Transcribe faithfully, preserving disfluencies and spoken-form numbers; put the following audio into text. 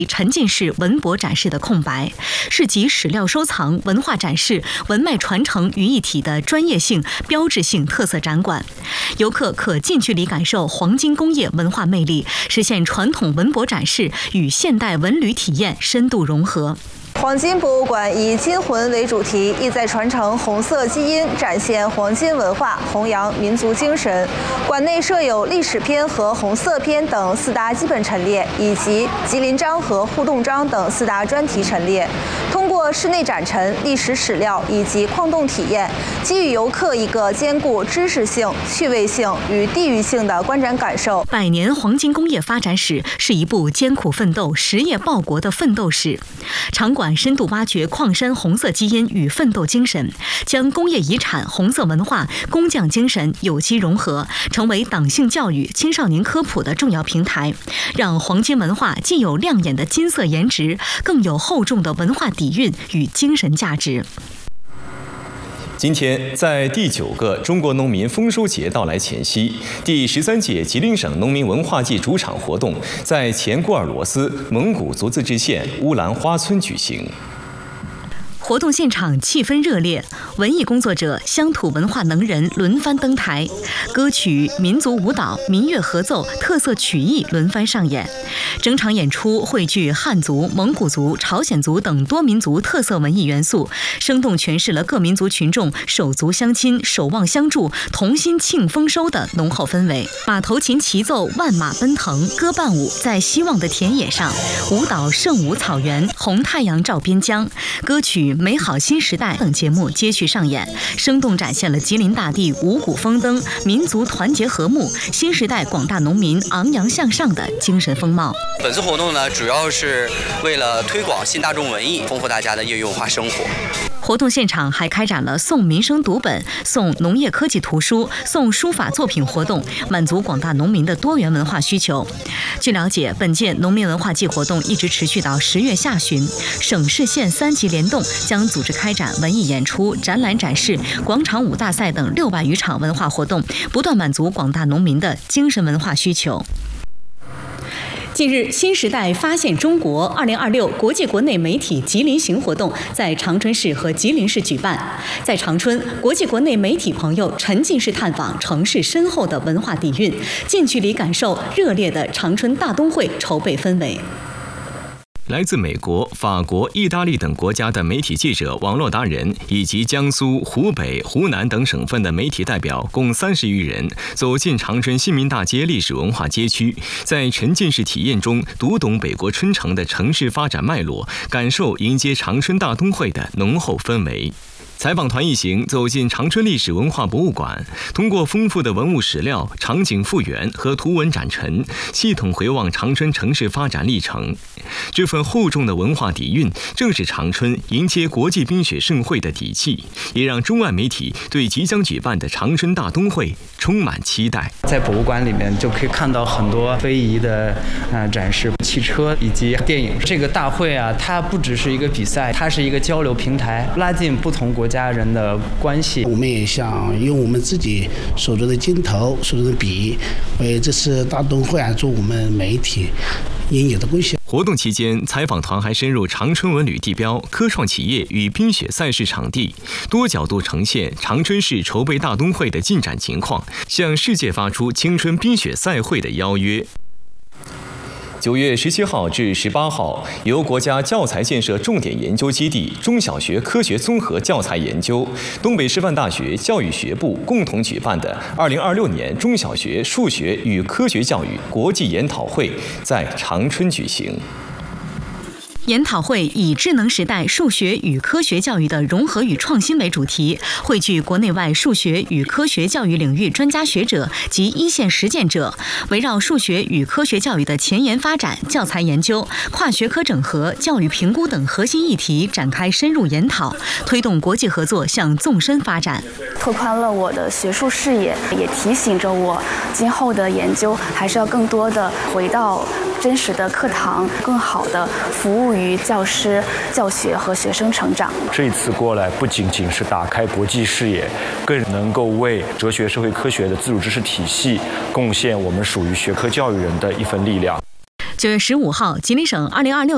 沉浸式文博展示的空白，是集史料收藏、文化展示、文脉传承于一体的专业性、标志性特色展馆。游客可近距离感受黄金工业文化魅力，实现传统文博展示与现代文旅体验深度融合。 黄金博物馆以金魂为主题，意在传承红色基因，展现黄金文化，弘扬民族精神。馆内设有历史篇和红色篇等四大基本陈列，以及吉林章和互动章等四大专题陈列。通过室内展陈、历史史料以及矿洞体验，给予游客一个兼顾知识性、趣味性与地域性的观展感受。 百年黄金工业发展史是一部艰苦奋斗、实业报国的奋斗史。场馆深度挖掘矿山红色基因与奋斗精神，将工业遗产、红色文化、工匠精神有机融合，成为党性教育、青少年科普的重要平台，让黄金文化既有亮眼的金色颜值，更有厚重的文化底蕴与精神价值。 今天，在第九个中国农民丰收节到来前夕，第十三届吉林省农民文化季主场活动在前古尔罗斯蒙古族自治县乌兰花村举行。 活动现场气氛热烈，文艺工作者、乡土文化能人轮番登台，歌曲、民族舞蹈、民乐合奏、特色曲艺轮番上演。整场演出汇聚汉族、蒙古族、朝鲜族等多民族特色文艺元素，生动诠释了各民族群众手足相亲、守望相助、同心庆丰收的浓厚氛围。马头琴齐奏，万马奔腾，歌伴舞在希望的田野上，舞蹈圣舞草原，红太阳照边疆，歌曲美好新时代等节目接续上演，生动展现了吉林大地五谷丰登、民族团结和睦、新时代广大农民昂扬向上的精神风貌。 本次活动呢，主要是为了推广新大众文艺，丰富大家的业余文化生活。 活动现场还开展了送民生读本、送农业科技图书、送书法作品活动，满足广大农民的多元文化需求。据了解，本届农民文化季活动一直持续到十月下旬，省市县三级联动将组织开展文艺演出、展览展示、广场舞大赛等六百余场文化活动，不断满足广大农民的精神文化需求。近日，新时代发现中国二零二六国际国内媒体吉林行活动在长春市和吉林市举办。在长春，国际国内媒体朋友沉浸式探访城市深厚的文化底蕴，近距离感受热烈的长春大冬会筹备氛围。 来自美国、法国、意大利等国家的媒体记者、网络达人，以及江苏、湖北、湖南等省份的媒体代表共三十余人，走进长春新民大街历史文化街区，在沉浸式体验中读懂北国春城的城市发展脉络，感受迎接长春大冬会的浓厚氛围。采访团一行走进长春历史文化博物馆，通过丰富的文物史料、场景复原和图文展陈，系统回望长春城市发展历程。这份厚重的文化底蕴，正是长春迎接国际冰雪盛会的底气，也让中外媒体对即将举办的长春大冬会充满期待。 在博物馆里面就可以看到很多非遗的呃展示、汽车以及电影。这个大会啊，它不只是一个比赛，它是一个交流平台，拉近不同国家人的关系。 我们也想用我们自己手中的镜头、手中的笔，为这次大冬会啊做我们媒体应有的贡献。 活动期间，采访团还深入长春文旅地标、科创企业与冰雪赛事场地，多角度呈现长春市筹备大冬会的进展情况，向世界发出青春冰雪赛会的邀约。九月十七号至十八号，由国家教材建设重点研究基地中小学科学综合教材研究、东北师范大学教育学部共同举办的二零二六年中小学数学与科学教育国际研讨会在长春举行。 研讨会以智能时代数学与科学教育的融合与创新为主题，汇聚国内外数学与科学教育领域专家学者及一线实践者，围绕数学与科学教育的前沿发展、教材研究、跨学科整合、教育评估等核心议题展开深入研讨，推动国际合作向纵深发展， 拓宽了我的学术视野，也提醒着我今后的研究还是要更多的回到真实的课堂，更好的服务于教师、教学和学生成长。 这次过来不仅仅是打开国际视野，更能够为哲学社会科学的自主知识体系贡献我们属于学科教育人的一份力量。 九月十五号，吉林省二零二六